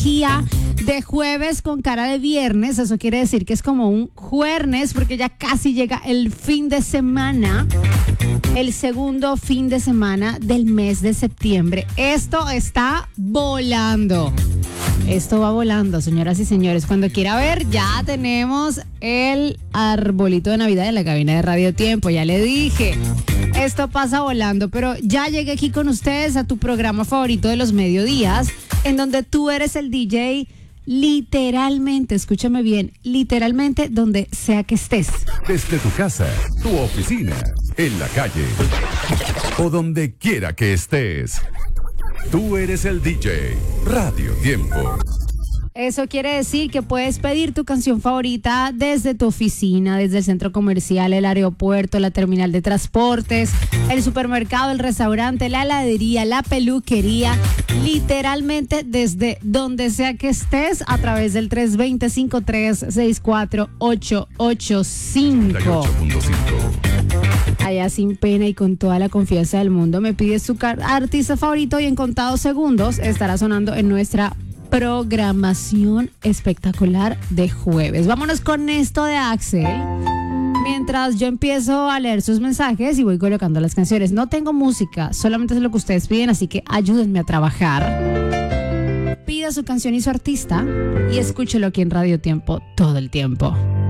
energía de jueves con cara de viernes. Eso quiere decir que es como un jueves porque ya casi llega el fin de semana. El segundo fin de semana del mes de septiembre. Esto está volando. Esto va volando, señoras y señores. Cuando quiera ver, ya tenemos el arbolito de Navidad en la cabina de Radio Tiempo. Ya le dije, esto pasa volando, pero ya llegué aquí con ustedes a tu programa favorito de los mediodías, en donde tú eres el DJ literalmente, escúchame bien, literalmente donde sea que estés. Desde tu casa, tu oficina, en la calle o donde quiera que estés. Tú eres el DJ Radio Tiempo. Eso quiere decir que puedes pedir tu canción favorita desde tu oficina, desde el centro comercial, el aeropuerto, la terminal de transportes, el supermercado, el restaurante, la heladería, la peluquería, literalmente desde donde sea que estés a través del 320-5364-885. 38.5. Allá sin pena y con toda la confianza del mundo me pides tu artista favorito y en contados segundos estará sonando en nuestra programación espectacular de jueves. Vámonos con esto de Axel. Mientras yo empiezo a leer sus mensajes y voy colocando las canciones. No tengo música, solamente es lo que ustedes piden, así que ayúdenme a trabajar. Pida su canción y su artista y escúchelo aquí en Radio Tiempo todo el tiempo.